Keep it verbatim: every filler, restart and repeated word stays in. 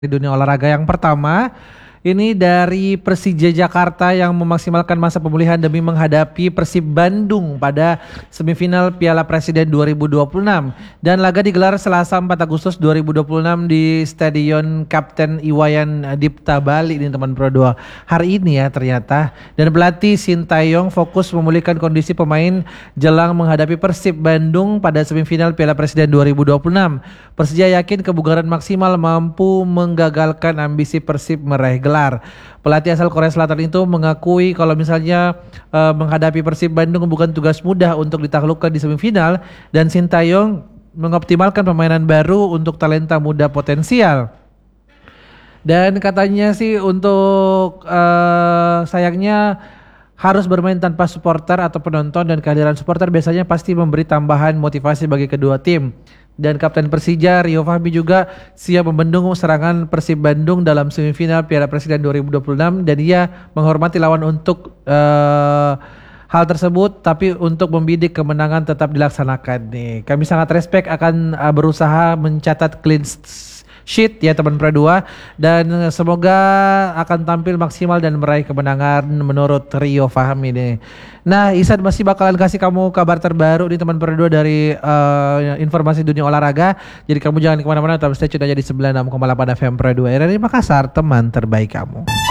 Di dunia olahraga yang pertama, ini dari Persija Jakarta yang memaksimalkan masa pemulihan demi menghadapi Persib Bandung pada semifinal Piala Presiden dua ribu dua puluh enam. Dan laga digelar Selasa empat Agustus dua ribu dua puluh enam di Stadion Kapten Iwayan Dipta Bali ini teman Pro dua. Hari ini ya ternyata. Dan pelatih Sintayong fokus memulihkan kondisi pemain jelang menghadapi Persib Bandung pada semifinal Piala Presiden dua ribu dua puluh enam. Persija yakin kebugaran maksimal mampu menggagalkan ambisi Persib meraih gelar. Pelatih asal Korea Selatan itu mengakui kalau misalnya uh, menghadapi Persib Bandung bukan tugas mudah untuk ditaklukkan di semifinal, dan Sintayong mengoptimalkan permainan baru untuk talenta muda potensial. Dan katanya sih untuk uh, sayangnya harus bermain tanpa supporter atau penonton, dan kehadiran supporter biasanya pasti memberi tambahan motivasi bagi kedua tim. Dan Kapten Persija Rio Fahmi juga siap membendung serangan Persib Bandung dalam semifinal Piala Presiden dua ribu dua puluh enam, dan ia menghormati lawan untuk uh, hal tersebut, tapi untuk membidik kemenangan tetap dilaksanakan nih. Kami sangat respect akan uh, berusaha mencatat clean sheet ya teman Pro dua, dan semoga akan tampil maksimal dan meraih kemenangan menurut Rio Fahmi nih. Nah, Isan masih bakalan kasih kamu kabar terbaru nih teman Pro dua dari uh, informasi dunia olahraga. Jadi kamu jangan kemana-mana, tetap stay tune aja di sembilan puluh enam koma delapan F M Pro dua R R I Makassar, teman terbaik kamu.